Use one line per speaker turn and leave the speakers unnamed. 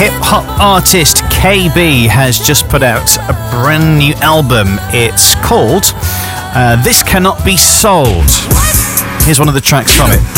hip-hop artist KB has just put out a brand new album. It's called This Cannot Be Sold. Here's one of the tracks from it.